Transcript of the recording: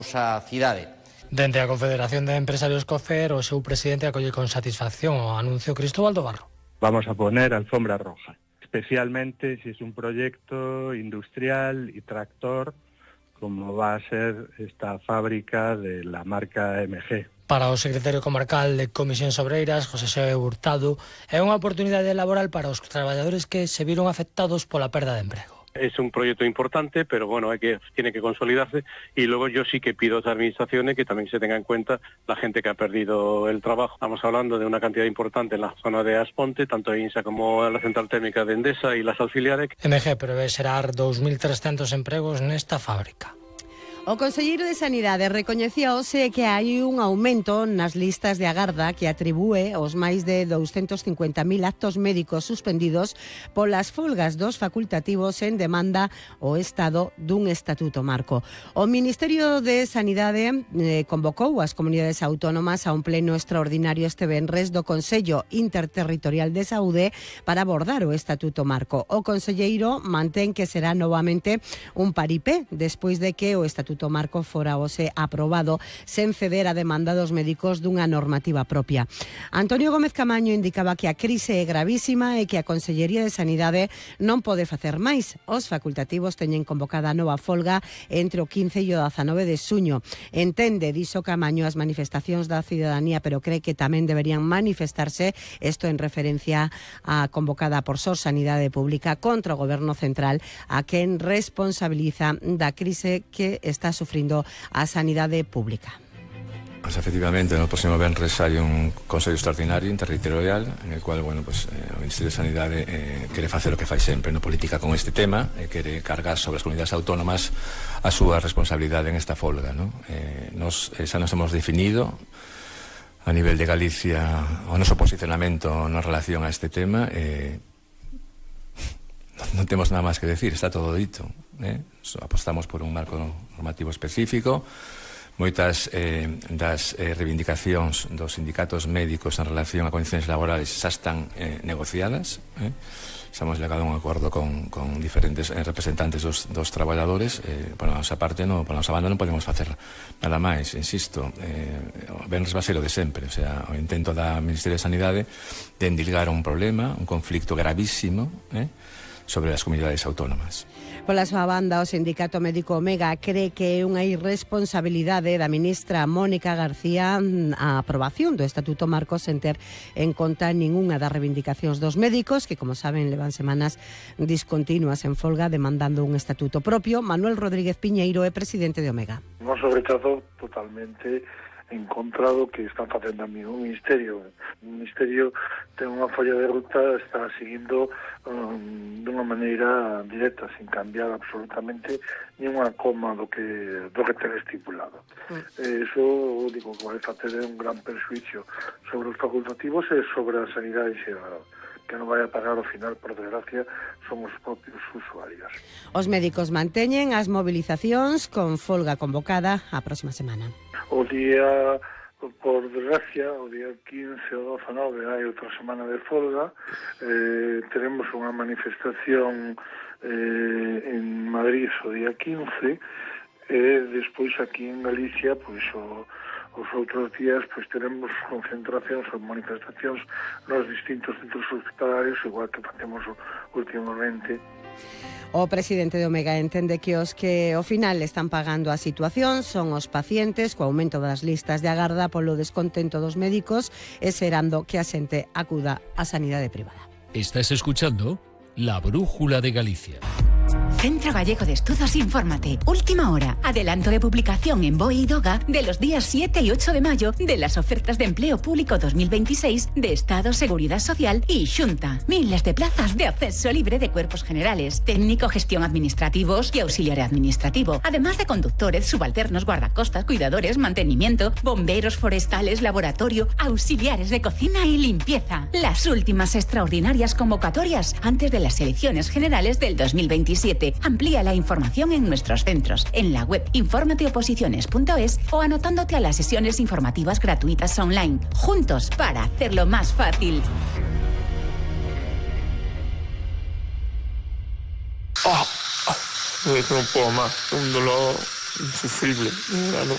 a cidade. Dende a Confederación de Empresarios COFER, o seu presidente acolle con satisfacción o anuncio Cristóbal do Barro. Vamos a poner alfombra roja, especialmente si es un proyecto industrial y tractor como va a ser esta fábrica de la marca MG. Para o secretario comarcal de Comisións Obreiras, José Xeo Hurtado, é unha oportunidade laboral para os traballadores que se viron afectados pola perda de emprego. Es un proyecto importante, pero bueno, tiene que consolidarse, y luego yo sí que pido a las administraciones que también se tenga en cuenta la gente que ha perdido el trabajo. Estamos hablando de una cantidad importante en la zona de Asponte, tanto INSA como la central térmica de Endesa y las auxiliares. MG prevé xerar 2.300 empregos nesta fábrica. O conselleiro de Sanidade recoñecía hoxe que hai un aumento nas listas de agarda que atribúe os máis de 250.000 actos médicos suspendidos polas folgas dos facultativos en demanda ao Estado dun estatuto marco. O Ministerio de Sanidade convocou as comunidades autónomas a un pleno extraordinario este venres do Consello Interterritorial de Saúde para abordar o estatuto marco. O conselleiro mantén que será novamente un paripé despois de que o estatuto marco fora hoxe aprobado sen ceder a demanda dos médicos dunha normativa propia. Antonio Gómez Camaño indicaba que a crise é gravísima e que a Consellería de Sanidade non pode facer máis. Os facultativos teñen convocada nova folga entre o 15 e o 19 de xuño. Entende, dixo Camaño, as manifestacións da cidadanía, pero cree que tamén deberían manifestarse, isto en referencia a convocada por SOS Sanidade Pública contra o Goberno Central, a quen responsabiliza da crise que está sufrindo a sanidade pública. Pues efectivamente, no próximo venres hai un Consello Extraordinario Interterritorial en el cual, bueno, pues, o Ministerio de Sanidade quere facer o que fai sempre no política con este tema, quere cargar sobre as comunidades autónomas a súa responsabilidade en esta folga, ¿no? Xa nos hemos definido a nivel de Galicia o noso posicionamento na relación a este tema. Non temos nada máis que decir, está todo dito. Apostamos por un marco normativo específico. Moitas das reivindicacións dos sindicatos médicos en relación a condicións laborales xa están negociadas. Xa hemos llegado a un acordo con diferentes representantes dos traballadores. Por a nosa parte, por a nosa banda non podemos facer nada máis, insisto. O venres va ser o de sempre, o sea, o intento da Ministerio de Sanidade de endilgar un problema, un conflicto gravísimo, sobre as comunidades autónomas. Pola súa banda, o Sindicato Médico Omega cree que é unha irresponsabilidade da ministra Mónica García a aprobación do Estatuto Marco sen ter en conta ningunha das reivindicacións dos médicos, que, como saben, levan semanas discontinuas en folga demandando un estatuto propio. Manuel Rodríguez Piñeiro é presidente de Omega. Nos rechazo totalmente en contra do que están facendo a mí o Ministerio. O Ministerio ten unha folla de ruta, está seguindo dunha maneira directa, sin cambiar absolutamente ni unha coma do que ten estipulado. Eso, digo, vai facer un gran perjuicio sobre os facultativos e sobre a sanidade xeral. Que non vai a pagar ao final, por desgracia, son os propios usuarios. Os médicos manteñen as movilizacións con folga convocada a próxima semana. O día, por desgracia, o día 15 ou 19 hai outra semana de folga. Teremos unha manifestación en Madrid o día 15 e despois aquí en Galicia, pois os outros días teremos concentracións ou manifestacións nos distintos centros hospitalarios, igual que facemos últimamente. O presidente de Omega entende que os que ao final están pagando a situación son os pacientes, co aumento das listas de agarda polo descontento dos médicos e serando que a xente acuda á sanidade privada. Estás escuchando La Brújula de Galicia. Centro Gallego de Estudos Infórmate. Última hora. Adelanto de publicación en BOE y DOGA de los días 7 y 8 de mayo de las ofertas de empleo público 2026 de Estado, Seguridad Social y Xunta. Miles de plazas de acceso libre de cuerpos generales, técnico, gestión administrativos y auxiliar administrativo. Además de conductores, subalternos, guardacostas, cuidadores, mantenimiento, bomberos forestales, laboratorio, auxiliares de cocina y limpieza. Las últimas extraordinarias convocatorias antes de las elecciones generales del 2027. Amplía la información en nuestros centros, en la web informateoposiciones.es o anotándote a las sesiones informativas gratuitas online. Juntos para hacerlo más fácil. No puedo más, un dolor insufrible.